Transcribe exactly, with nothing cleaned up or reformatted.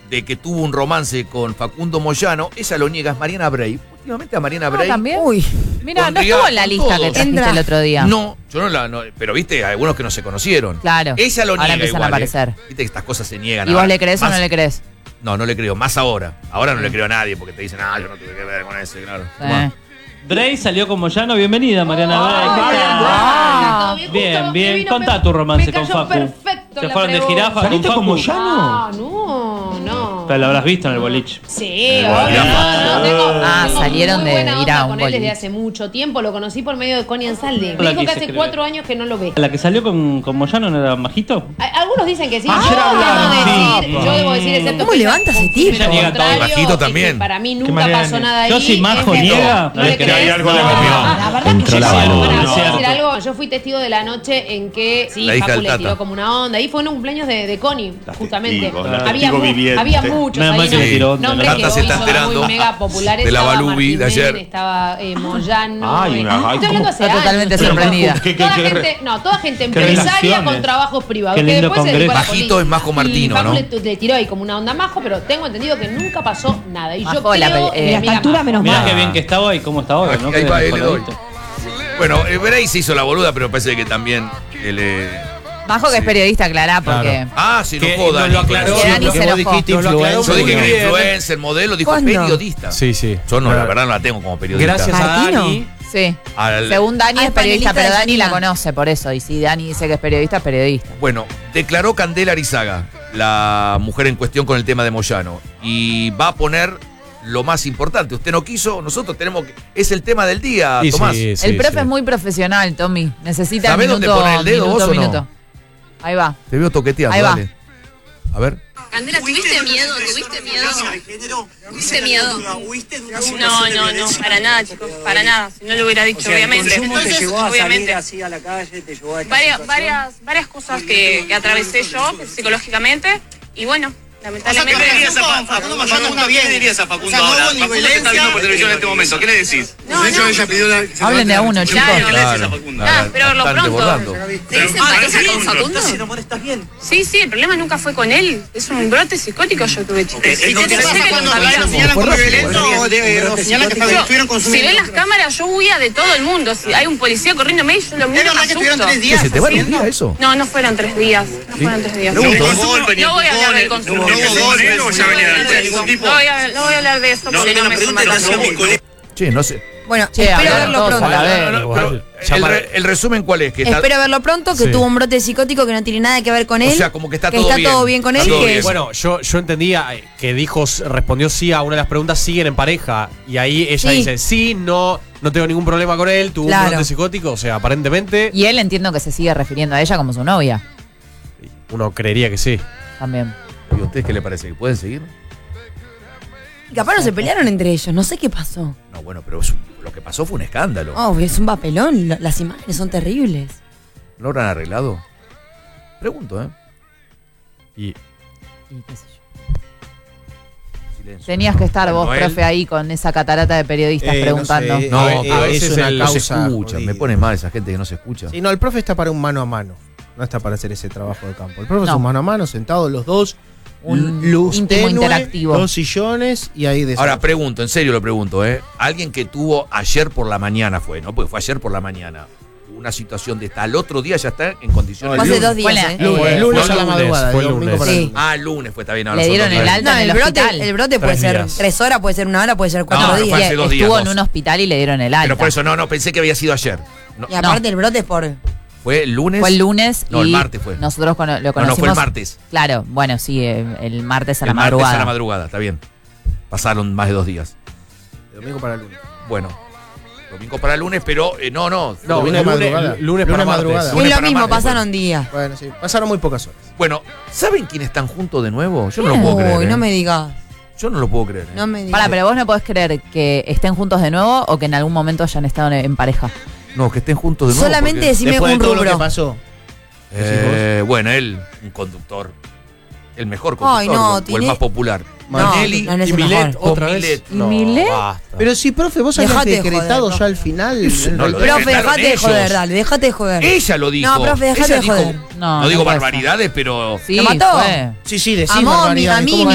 de que tuvo un romance con Facundo Moyano, ella lo niega, es Mariana Bray. Últimamente a Mariana Bray. Ah, ¿también? Uy. Mira, no pondría estuvo en la con lista todos. que trajiste Entra. el otro día. No, yo no la. No, pero viste, hay algunos que no se conocieron. Claro. Ella lo Ahora niega. empiezan a igual, aparecer. eh. Viste que estas cosas se niegan. ¿Y vos ahora. le crees Más- o no le crees? No, no le creo. Más ahora. Ahora no le creo a nadie porque te dicen, ah, yo no tuve que ver con ese, claro. Eh. Bray salió con Moyano, bienvenida Mariana Bray. ¿Qué tal? Ah, Todo Bien, justo bien. me vino Contá per- tu romance me con cayó Facu. perfecto ¿Se la fueron de pregunta. jirafa con ¿Saliste con Facu? Moyano? Ah, no, no. Pero lo habrás visto en el boliche. Sí, bueno, obvio. ya. No, tengo- Ah, tengo salieron muy de buena ir onda a un con él desde boliche. hace mucho tiempo. Lo conocí por medio de Connie Ansaldi. No Me la dijo que quise hace creer. cuatro años que no lo ve. ¿La que salió con, con Moyano no era majito? A- Algunos dicen que sí. Ah, yo, ayer hablaron, debo sí. decir, yo debo decir, excepto ¿Cómo que ella levanta ese confirme tipo? lo Niega todo. contrario, Bajito y que también. Para mí Qué nunca manera pasó de- nada ahí. Yo si Majo es niega, verdad. no le le crees. crees? algo le No, comió. la verdad Entró que la sí. baluga. Bueno, Es ¿puedo decir cierto. algo? Yo fui testigo de la noche en que sí, La hija Facu del le Tata. tiró como una onda. Ahí fue en un cumpleaños de, de Connie, La justamente. testigo, la había, testigo mu- viviente. había muchos Menos ahí, mal que ¿no? le tiró onda, nombres ¿no? que Tata se hoy está son enterando muy mega populares. de la Estaba Balubi de Martín ayer. Men, estaba eh, Moyano. Ay, eh. una- ay, Estoy hablando hace Está totalmente años. sorprendida. ¿Qué- qué- Toda qué- gente, no, toda gente qué empresaria relaciones. con trabajos privados. Qué que lindo después se dedicó a la congreso. política. Majito es Majo Martino, Y Facu ¿no? le, le tiró ahí como una onda Majo, pero tengo entendido que nunca pasó nada. Y yo Majo, la creo pe- en eh, mi a amiga esta altura, Majo. menos Mirá mal. qué bien que está hoy, cómo está ahora, ¿no? Ahí Que va, ahí le doy. colgadito. Bueno, eh, Bray se hizo la boluda, pero parece que también que le. Majo que Sí. es periodista, aclará, porque... Ah, se Que enojó, nos Dani. lo aclaró. Sí, Dani lo se que vos enojó. dijiste, Nos lo aclaró Yo influencer. dije muy que bien. influencer, modelo, dijo ¿Cuándo? periodista. Sí, sí. Yo no, la Claro. verdad no la tengo como periodista. Gracias a Martino. Dani. Sí. Al- Según Dani Ah, es es periodista, panelista pero de Dani la Janina. conoce, por eso. Y si Dani dice que es periodista, es periodista. Bueno, declaró Candela Arizaga, la mujer en cuestión con el tema de Moyano, y va a poner lo más importante. Usted no quiso, nosotros tenemos que... Es el tema del día, Y Tomás. sí, sí, el profe sí. es muy profesional, Tommy. Necesita ¿Sabés minuto, dónde pone el dedo minuto, vos o no? minuto. Ahí va. Te veo toqueteando, Ahí va. dale. A ver. Candela, ¿tuviste miedo? ¿Tuviste miedo? ¿Tuviste miedo? No, no, no, para nada, chicos, para nada. Si no lo hubiera dicho, obviamente. Entonces, obviamente. Varias, varias, varias cosas que, que atravesé yo psicológicamente y bueno, lamentablemente. ¿Qué le dirías a Facundo Moyano? ¿Qué le dirías a Facundo ahora? Facundo te está viendo por televisión en este momento. ¿Qué le decís? No, no. Hablen de a uno, chicos. Claro. ¿Qué le decís a Facundo? Ah, pero lo Están pronto. desbordando. ¿Tenés empatía con Facundo? Sí, sí, el problema nunca fue con él. Es un brote psicótico yo tuve, chicos. ¿Y Yo qué te pensé pasa que cuando lo sabía. lo señalan como violento o de- o señalan que Yo, estuvieron si consumiendo? ven las cámaras, yo huía de todo el mundo. Si hay un policía corriéndome, yo lo ¿Es miro y me verdad que estuvieron tres asusto. días ¿Se te va a haciendo? olvidar eso? No, no fueron tres días. No fueron tres días. No hubo Pregunto. golpe, ni No voy a hablar del empujones, consumo. no hubo golpe, o ya venía de ningún tipo. No voy a, no voy a hablar de esto No, porque no, no la me pregunta suman la hacía mi razón. colega. Che, no sé. Bueno, Che, espero hablaron verlo todos pronto. a la vez. No, no, igual, pero ya el, para- re- el resumen, ¿cuál es? Que está- Espero verlo pronto, que Sí. tuvo un brote psicótico que no tiene nada que ver con él. O sea, como que está todo bien. todo bien con él. Está todo que bien. es- Bueno, yo, yo entendía eh, que dijo, respondió sí a una de las preguntas, siguen en pareja. Y ahí ella Sí. dice, sí, no, no tengo ningún problema con él, tuvo Claro. un brote psicótico, o sea, aparentemente Y él entiendo que se sigue refiriendo a ella como su novia. uno creería que sí. También. ¿Y a ustedes qué les parece? ¿Que pueden seguir? Y capaz no se pelearon entre ellos, no sé qué pasó. No, bueno, pero es- lo que pasó fue un escándalo. Oh, es un papelón, lo- las imágenes son terribles. ¿No lo habrán arreglado? Pregunto, ¿eh? Y Y qué sé yo. Silencio. Tenías que estar vos, Noel. profe, ahí con esa catarata de periodistas Eh, no preguntando. sé. No, Eh, pero a eh, veces es una el- no se causa escucha. jodida. Me pone mal esa gente que no se escucha. Sí, no, el profe está para un mano a mano. No está para hacer ese trabajo de campo. El profe No. es un mano a mano, sentados los dos. Un luz íntimo tenue, interactivo. Dos sillones y ahí de Ahora pregunto, en serio lo pregunto, ¿eh? Alguien que tuvo ayer por la mañana fue, ¿no? Porque fue ayer por la mañana. Una situación de esta. Al otro día ya está en condiciones Fue de. hace dos días, Fue la- ¿eh? lunes, Eh, lunes fue a la lunes, madrugada, fue de domingo lunes. para Sí. lunes. Ah, el lunes fue, está bien. ahora Le dieron nosotros el no- alta No, en el el brote, hospital. el brote puede Tres ser días. tres horas, puede ser una hora, puede ser cuatro No, días. fue hace dos días, Estuvo en dos. un hospital y le dieron el alta. Pero por eso no, no, pensé que había sido ayer. No, Y aparte el brote es por... fue el lunes. Fue el lunes No, y el martes fue. nosotros cono- lo No, conocimos. no, fue el martes. Claro, bueno, sí, eh, el martes a la el martes madrugada. a la madrugada, está bien. Pasaron más de dos días. De domingo para lunes. Bueno, domingo para lunes, pero eh, no, no. No, lunes lunes, madrugada. lunes para Lunes martes. madrugada. Lunes Es lo para mismo, martes, pasaron días. Bueno, sí, pasaron muy pocas horas. Bueno, ¿saben quiénes están juntos de nuevo? Yo no lo puedo creer. Uy, ¿eh? no me digas. Yo no lo puedo creer. ¿eh? No me digas. Para, pero vos no podés creer que estén juntos de nuevo o que en algún momento hayan estado en pareja. No, que estén juntos de nuevo. Solamente porque- decime Después de un todo lo que rubro. pasó. Eh, bueno, él, un conductor. El mejor conductor. Ay, no, o el tiene- más popular. No, Manelli no, no es Y el Milet, mejor. otra vez. Milet. ¿Y Milet? basta. Pero si, profe, vos habías Dejate de decretado joder, ya al final. Eso no lo Profe, decretaron dejate de ellos. joder, dale, dejate de joder. Ella lo dijo. No, profe, dejate Ella de dijo- joder. No, No, digo no puede barbaridades, pero. Sí, ¿Lo mató? fue. Sí, sí, decís A mí, barbaridades. a mí, ¿Cómo mi